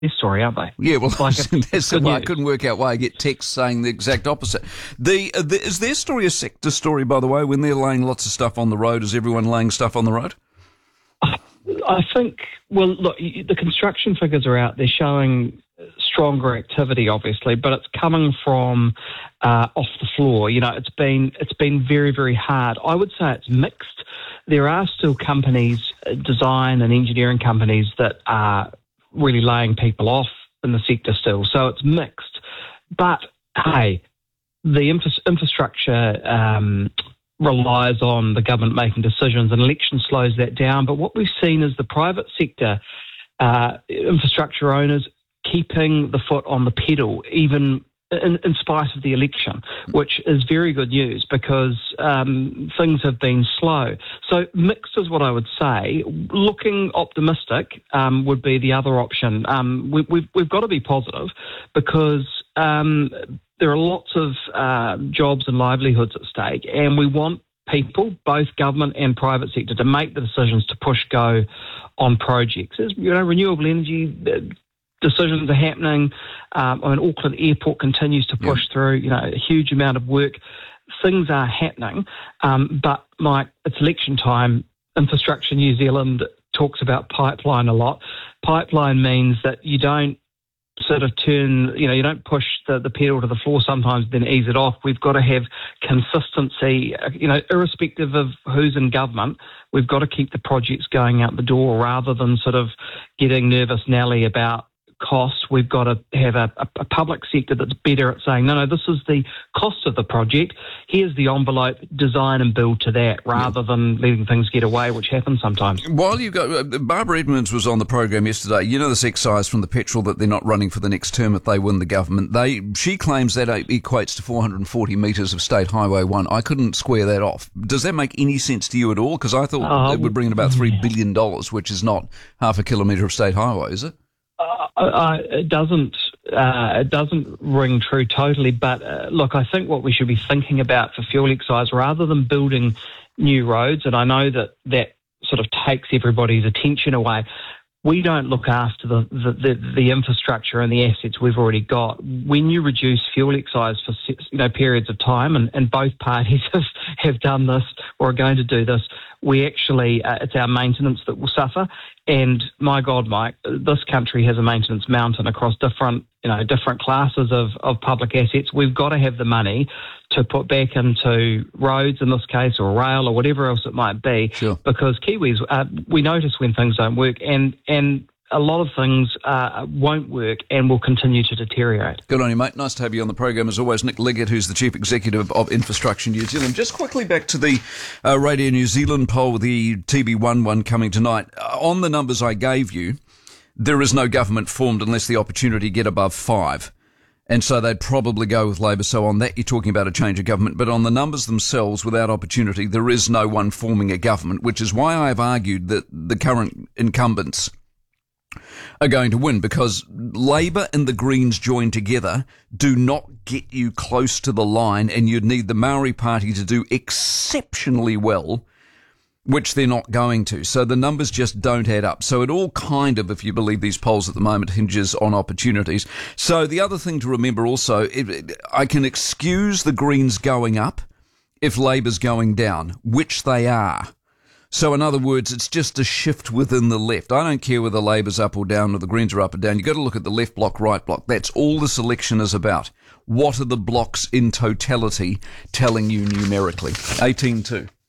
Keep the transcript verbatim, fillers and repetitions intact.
story, aren't they? Yeah, well, like that's why I couldn't work out why I get texts saying the exact opposite. The, uh, the Is their story a sector story, by the way, when they're laying lots of stuff on the road? Is everyone laying stuff on the road? I think, well, look, the construction figures are out. They're showing stronger activity, obviously, but it's coming from uh, off the floor. You know, it's been it's been very, very hard. I would say it's mixed. There are still companies, design and engineering companies, that are really laying people off in the sector still. So it's mixed. But, hey, the infra- infrastructure um, relies on the government making decisions, and election slows that down. But what we've seen is the private sector uh, infrastructure owners keeping the foot on the pedal, even in, in spite of the election, which is very good news because um, things have been slow. So mixed is what I would say. Looking optimistic um, would be the other option. Um, we, we've, we've got to be positive because um, there are lots of uh, jobs and livelihoods at stake, and we want people, both government and private sector, to make the decisions to push go on projects. As, you know, renewable energy decisions are happening. Um, I mean, Auckland Airport continues to push yeah. through, you know, a huge amount of work. Things are happening, um, but, Mike, it's election time. Infrastructure New Zealand talks about pipeline a lot. Pipeline means that you don't sort of turn, you know, you don't push the, the pedal to the floor sometimes, then ease it off. We've got to have consistency, you know, irrespective of who's in government. We've got to keep the projects going out the door rather than sort of getting nervous Nelly about costs. We've got to have a, a, a public sector that's better at saying, no, no, this is the cost of the project. Here's the envelope, design and build to that, rather yeah. than letting things get away, which happens sometimes. While you go, uh, Barbara Edmonds was on the program yesterday. You know this exercise from the petrol that they're not running for the next term if they win the government. They She claims that equates to four hundred forty metres of State Highway one. I couldn't square that off. Does that make any sense to you at all? Because I thought um, it would bring in about three billion dollars, which is not half a kilometre of State Highway, is it? Uh, uh, it doesn't. Uh, it doesn't ring true totally. But uh, look, I think what we should be thinking about for fuel excise, rather than building new roads, and I know that that sort of takes everybody's attention away. We don't look after the, the, the, the infrastructure and the assets we've already got. When you reduce fuel excise for you know periods of time, and, and both parties have, have done this or are going to do this, we actually, uh, it's our maintenance that will suffer. And my God, Mike, this country has a maintenance mountain across different, you know, different classes of, of public assets. We've got to have the money to put back into roads in this case, or rail, or whatever else it might be, sure. because Kiwis, uh, we notice when things don't work, and and a lot of things uh, won't work and will continue to deteriorate. Good on you, mate. Nice to have you on the program as always. Nick Leggett, who's the Chief Executive of Infrastructure New Zealand. Just quickly back to the uh, Radio New Zealand poll with the T V one one coming tonight. Uh, on the numbers I gave you, there is no government formed unless the Opportunity get above five. And so they'd probably go with Labor. So on that, you're talking about a change of government. But on the numbers themselves, without Opportunity, there is no one forming a government, which is why I've argued that the current incumbents are going to win, because Labor and the Greens joined together do not get you close to the line, and you'd need the Maori Party to do exceptionally well, which they're not going to. So the numbers just don't add up. So it all kind of, if you believe these polls at the moment, hinges on opportunities. So the other thing to remember also, it, it, I can excuse the Greens going up if Labor's going down, which they are. So in other words, it's just a shift within the left. I don't care whether Labor's up or down or the Greens are up or down. You've got to look at the left block, right block. That's all this election is about. What are the blocks in totality telling you numerically? eighteen two.